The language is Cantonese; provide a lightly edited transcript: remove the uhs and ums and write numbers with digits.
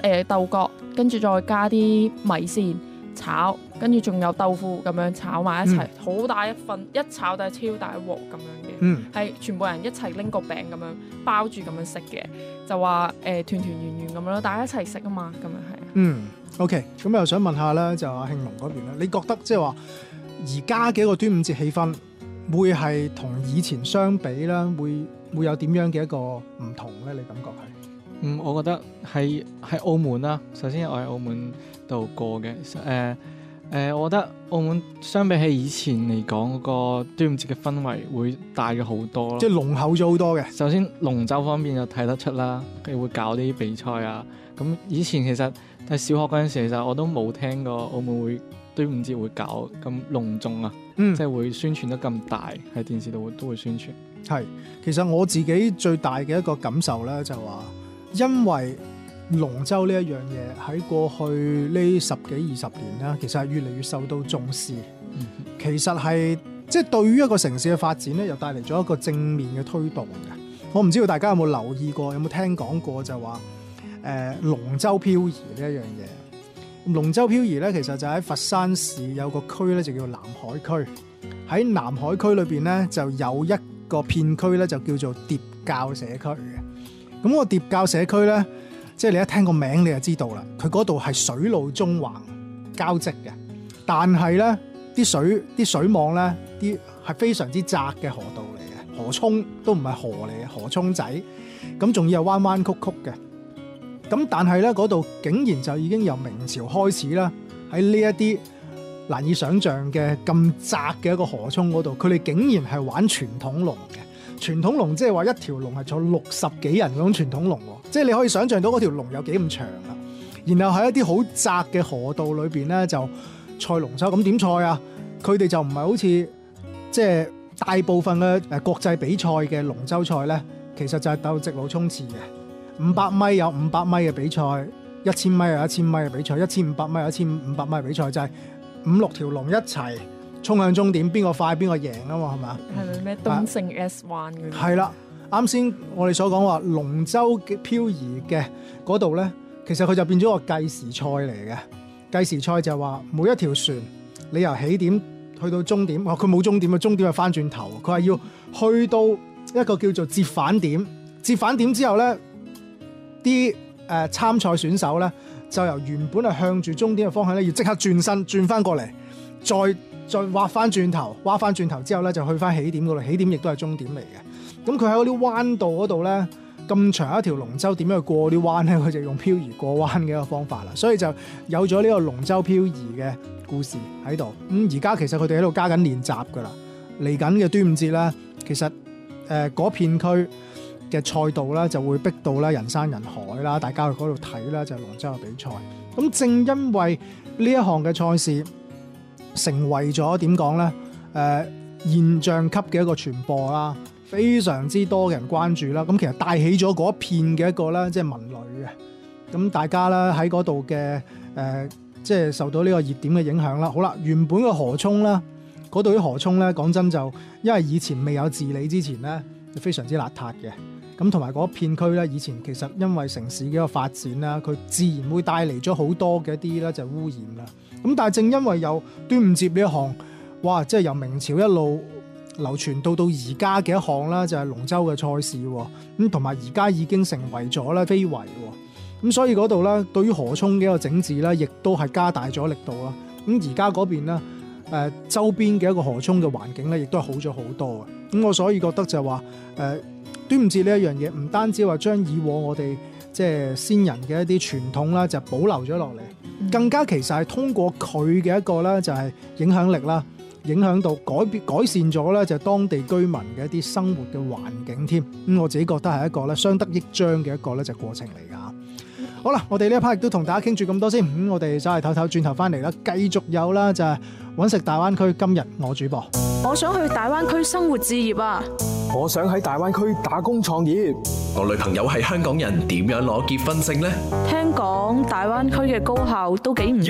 豆角，跟住再加啲米線炒，跟住仲有豆腐咁樣炒埋一齊，好大一份，一炒就係超大一鑊咁樣嘅，係全部人一齊拎個餅咁樣包住咁樣食嘅，就話團團圓圓咁樣咯，大家一齊食啊嘛，咁樣係。 OK， 咁又想問下咧，就阿慶龍嗰邊咧，你覺得即係話而家嘅一個端午節氣氛，會係同以前相比啦，會有點樣嘅一個唔同咧？你感覺係？ 我覺得喺澳門啦，首先我喺澳門度過嘅，我覺得澳門相比起以前嚟講，嗰個端午節嘅氛圍會大咗好多咯， 即係濃厚咗好多嘅。 首先龍舟方面就睇得出啦，佢會搞啲比賽啊。咁以前其實喺小學嗰陣時，其實我都冇聽過澳門會端午節會搞咁隆重啊，即係會宣傳得咁大，喺電視度都會宣傳。 係，其實我自己最大嘅一個感受咧，就話因為龍舟呢一樣嘢喺過去呢10幾20年啦，其實係越嚟越受到重視。其實係即係對於一個城市嘅發展咧，又帶嚟咗一個正面嘅推動嘅。我唔知道大家有冇留意過，有冇聽講過就話龍舟漂移呢一樣嘢。龍舟漂移咧，其實就喺佛山市有個區咧，就叫南海區。喺南海區裏邊咧，就有一個片區咧，就叫做疊滘社區嘅。咁個疊滘社區咧，即係你一聽個名你就知道啦，佢嗰度係水路縱橫交織嘅，但係咧啲水網咧，啲係非常之窄嘅河道嚟嘅，河涌都唔係河嚟嘅，河涌仔，咁仲要係彎彎曲曲嘅。咁但係咧，嗰度竟然就已經由明朝開始啦，喺呢一啲難以想像嘅咁窄嘅一個河涌嗰度，佢哋竟然係玩傳統龍嘅。傳統龍即係話一條龍係坐60幾人嗰種傳統龍喎，即係你可以想像到嗰條龍有幾咁長啦。然後喺一啲好窄嘅河道裏邊咧，就賽龍舟。咁點賽啊？佢哋就唔係好似即係大部分嘅國際比賽嘅龍舟賽咧，其實就係鬥直路衝刺嘅。500米有500米嘅比賽，1000米有1000米嘅比賽，1500米有1500米嘅比賽，就係5-6條龍一齊衝向終點，邊個快邊個贏啊嘛，係嘛？ 係咪咩東勝 S1 嗰啲？ 係啦，啱先我哋所講話龍舟嘅漂移嘅嗰度咧，其實佢就變咗個計時賽嚟嘅。計時賽就係話每一條船你由起點去到終點，佢冇終點啊，終點係翻轉頭，佢係要去到一個叫做折返點，折返點之後咧，啲參賽選手咧就由原本係向住終點嘅方向咧，要即刻轉身轉翻過嚟，再挖翻轉頭，挖翻轉頭之後咧就去翻起點嗰度，起點亦都係終點嚟嘅。咁佢喺嗰啲彎道嗰度咧，咁長一條龍舟點樣去過啲彎咧？佢就用漂移過彎嘅一個方法啦，所以就有咗呢個龍舟漂移嘅故事喺度。咁而家其實佢哋喺度加緊練習噶啦，嚟緊嘅端午節咧，其實嗰片區嘅賽道咧就會逼到咧人山人海啦，大家去嗰度睇啦，就係龍舟嘅比賽。咁正因為呢一項嘅賽事成為咗點講咧？現象級嘅一個傳播啦，非常之多嘅人關注啦。咁其實帶起咗嗰一片嘅一個咧，即係文旅嘅。咁大家咧喺嗰度嘅即係受到呢個熱點嘅影響啦。好啦，原本嘅河涌啦，嗰度啲河涌咧，講真就因為以前未有治理之前咧，非常之邋遢嘅。咁同埋嗰片區咧，以前其實因為城市嘅一個發展啦，佢自然會帶嚟咗好多嘅一啲咧就污染啦。咁但係正因為有端午節呢一項，哇！即係由明朝一路流傳到而家嘅一項啦，就係龍舟嘅賽事喎。咁同埋而家已經成為咗咧非遺喎。咁所以嗰度咧，對於河涌嘅一個整治咧，亦都係加大咗力度啦。咁而家嗰邊咧，周邊嘅一個河涌嘅環境咧，亦都係好咗好多嘅。咁我所以覺得就係話端午節呢一樣嘢，唔單止話將以往我哋即係先人嘅一啲傳統啦，就保留咗落嚟，更加其實係通過佢嘅一個咧，就係影響力啦，影響到改善咗咧，就係當地居民嘅一啲生活嘅環境添。咁我自己覺得係一個咧相得益彰嘅一個咧就過程嚟㗎。好啦，我哋呢一 part 亦都同大家傾住咁多先。我哋走嚟唞唞，轉頭翻嚟啦，繼續有啦，就係揾食大灣區。今日我主播， 我想去大灣區生活置業啊！ 我想喺大灣區打工創業。 我女朋友係香港人，點樣攞結婚證呢？ 聽講大灣區嘅高校都幾唔